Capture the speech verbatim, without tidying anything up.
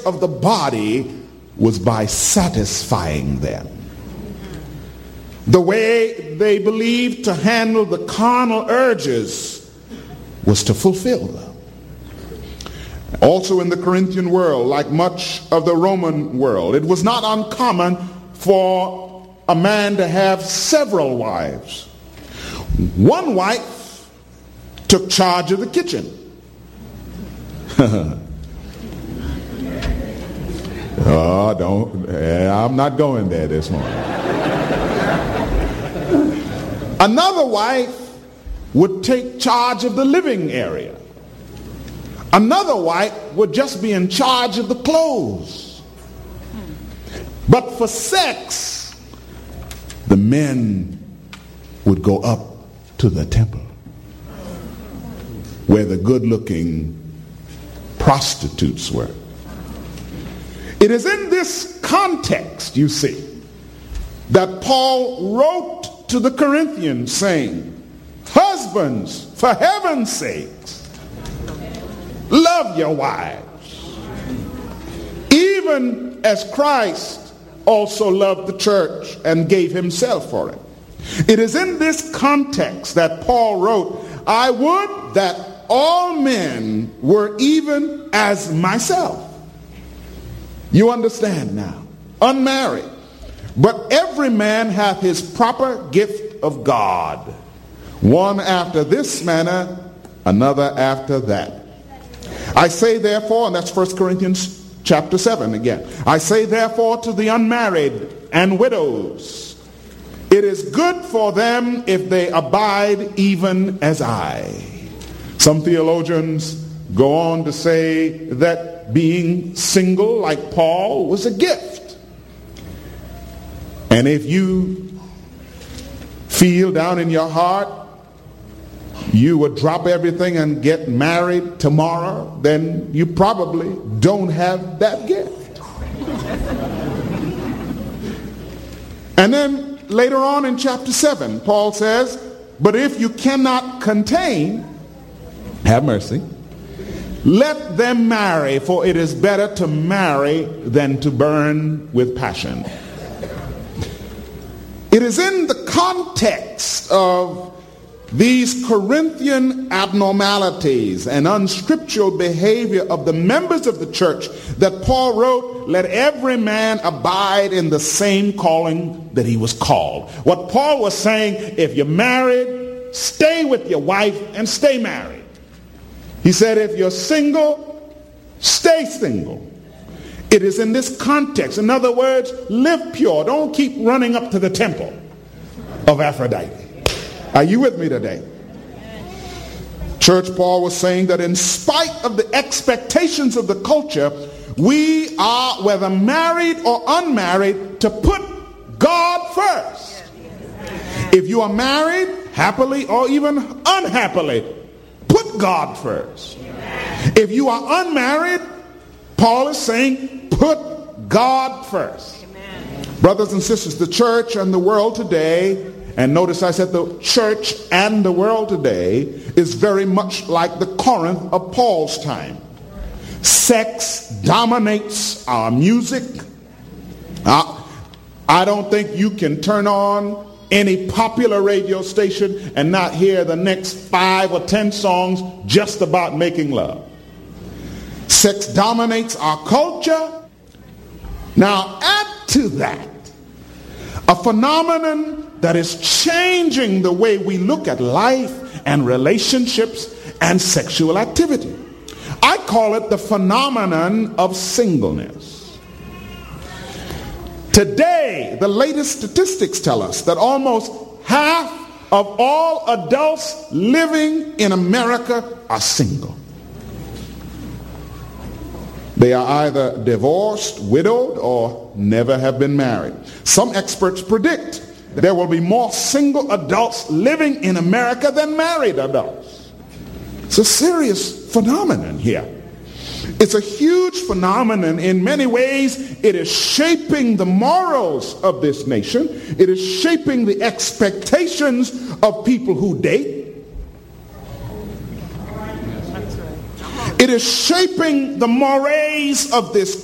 of the body was by satisfying them. The way they believed to handle the carnal urges was to fulfill them. Also in the Corinthian world, like much of the Roman world, it was not uncommon for a man to have several wives. One wife took charge of the kitchen. Oh, don't, I'm not going there this morning. Another wife would take charge of the living area. Another wife would just be in charge of the clothes. But for sex, the men would go up to the temple where the good-looking prostitutes were. It is in this context, you see, that Paul wrote to the Corinthians saying, husbands, for heaven's sakes, love your wives, even as Christ also loved the church and gave himself for it. It is in this context that Paul wrote, I would that all men were even as myself. You understand now? Unmarried. But every man hath his proper gift of God, one after this manner, another after that. I say therefore, and that's First Corinthians chapter seven again. I say therefore to the unmarried and widows, it is good for them if they abide even as I. Some theologians go on to say that being single like Paul was a gift. And if you feel down in your heart you would drop everything and get married tomorrow, then you probably don't have that gift. And then later on in chapter seven, Paul says, but if you cannot contain, have mercy, let them marry, for it is better to marry than to burn with passion. It is in the context of these Corinthian abnormalities and unscriptural behavior of the members of the church that Paul wrote, let every man abide in the same calling that he was called. What Paul was saying, if you're married, stay with your wife and stay married. He said, if you're single, stay single. It is in this context. In other words, live pure. Don't keep running up to the temple of Aphrodite. Are you with me today? Church, Paul was saying that in spite of the expectations of the culture, we are, whether married or unmarried, to put God first. If you are married, happily or even unhappily, put God first. If you are unmarried, Paul is saying, put God first. Brothers and sisters, the church and the world today, and notice I said the church and the world today, is very much like the Corinth of Paul's time. Sex dominates our music. Uh, I don't think you can turn on any popular radio station and not hear the next five or ten songs just about making love. Sex dominates our culture. Now add to that a phenomenon that is changing the way we look at life and relationships and sexual activity. I call it the phenomenon of singleness. Today, the latest statistics tell us that almost half of all adults living in America are single. They are either divorced, widowed, or never have been married. Some experts predict there will be more single adults living in America than married adults. It's a serious phenomenon here. It's a huge phenomenon. In many ways, it is shaping the morals of this nation. It is shaping the expectations of people who date. It is shaping the mores of this